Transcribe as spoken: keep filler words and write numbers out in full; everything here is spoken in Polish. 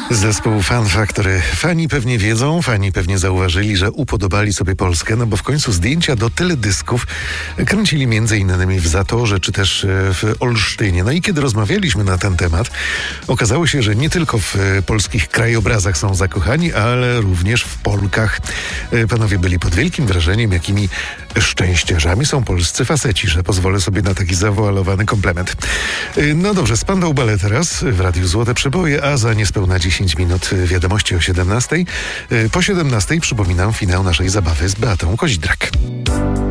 Zespół Fun Factory. Fani pewnie wiedzą, fani pewnie zauważyli, że upodobali sobie Polskę, no bo w końcu zdjęcia do teledysków kręcili między innymi w Zatorze, czy też w Olsztynie. No i kiedy rozmawialiśmy na ten temat, okazało się, że nie tylko w polskich krajobrazach są zakochani, ale również w Polkach. Panowie byli pod wielkim wrażeniem, jakimi szczęściarzami są polscy faceci, że pozwolę sobie na taki zawoalowany komplement. No dobrze, Spandau Ballet teraz w Radiu Złote Przeboje, a za niespełna dziesięć minut wiadomości o siedemnastej. Po siedemnastej przypominam finał naszej zabawy z Beatą Kozidrak.